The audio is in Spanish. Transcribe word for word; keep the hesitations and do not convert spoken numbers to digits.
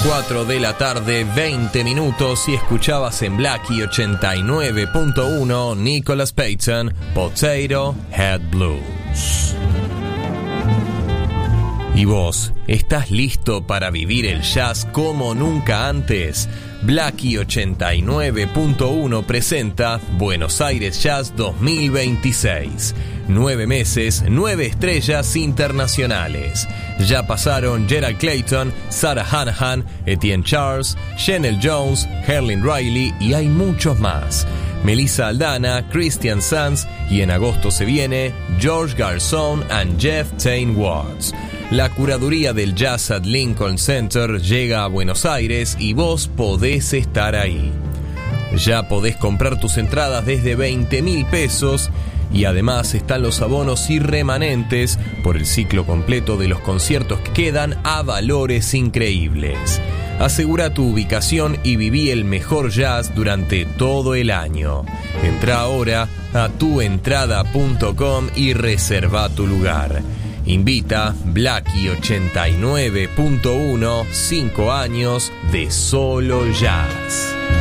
cuatro de la tarde, veinte minutos, y escuchabas en Blackie ochenta y nueve punto uno Nicholas Payton, Potato Head Blues. ¿Y vos, estás listo para vivir el jazz como nunca antes? Blackie ochenta y nueve punto uno presenta Buenos Aires Jazz dos mil veintiséis. Nueve meses, nueve estrellas internacionales. Ya pasaron Gerald Clayton, Sarah Hanahan, Etienne Charles, Shanell Jones, Herlin Riley y hay muchos más. Melissa Aldana, Christian Sanz y en agosto se viene George Garzón and Jeff Tain Watts. La curaduría del Jazz at Lincoln Center llega a Buenos Aires y vos podés estar ahí. Ya podés comprar tus entradas desde veinte mil pesos y además están los abonos y remanentes por el ciclo completo de los conciertos que quedan a valores increíbles. Asegura tu ubicación y viví el mejor jazz durante todo el año. Entra ahora a tu entrada punto com y reserva tu lugar. Invita Blackie ochenta y nueve punto uno, cinco años de solo jazz.